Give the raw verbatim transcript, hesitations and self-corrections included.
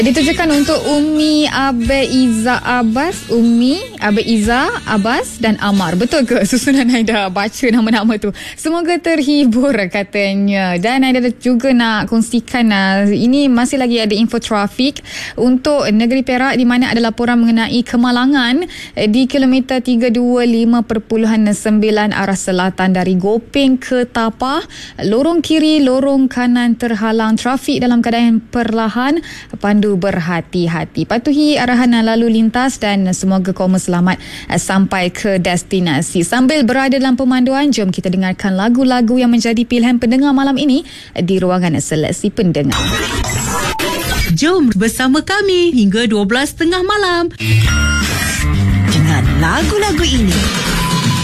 Ditujukan untuk Umi Abeiza Abbas, Umi Abeiza Abbas dan Amar. Betul ke susunan Aida baca nama-nama tu? Semoga terhibur katanya. Dan Aida juga nak kongsikan, ini masih lagi ada info trafik untuk negeri Perak, di mana ada laporan mengenai kemalangan di kilometer tiga dua lima perpuluhan sembilan arah selatan dari Gopeng ke Tapah. Lorong kiri, lorong kanan terhalang trafik dalam keadaan perlahan. Pandu berhati-hati. Patuhi arahan lalu lintas dan semoga kaum selamat sampai ke destinasi. Sambil berada dalam pemanduan, jom kita dengarkan lagu-lagu yang menjadi pilihan pendengar malam ini di ruangan seleksi pendengar. Jom bersama kami hingga dua belas tiga puluh malam dengan lagu-lagu ini.